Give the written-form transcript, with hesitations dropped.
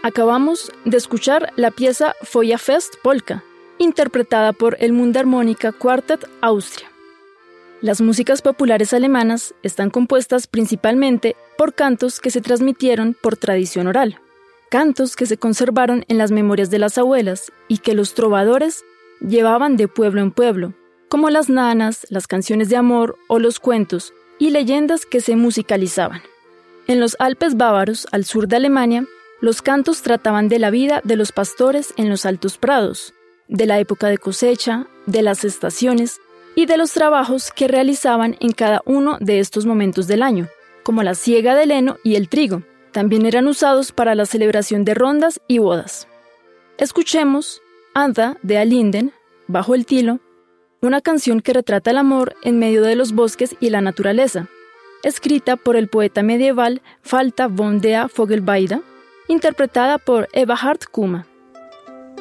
Acabamos de escuchar la pieza Feuerfest Polka, interpretada por el Mundharmonika Quartet Austria. Las músicas populares alemanas están compuestas principalmente por cantos que se transmitieron por tradición oral, cantos que se conservaron en las memorias de las abuelas y que los trovadores llevaban de pueblo en pueblo, como las nanas, las canciones de amor o los cuentos y leyendas que se musicalizaban. En los Alpes bávaros, al sur de Alemania, los cantos trataban de la vida de los pastores en los altos prados, de la época de cosecha, de las estaciones y de los trabajos que realizaban en cada uno de estos momentos del año, como la siega del heno y el trigo. También eran usados para la celebración de rondas y bodas. Escuchemos Anda de Alinden, Bajo el Tilo, una canción que retrata el amor en medio de los bosques y la naturaleza, escrita por el poeta medieval Falta von der Vogelweide, interpretada por Eberhard Kummer.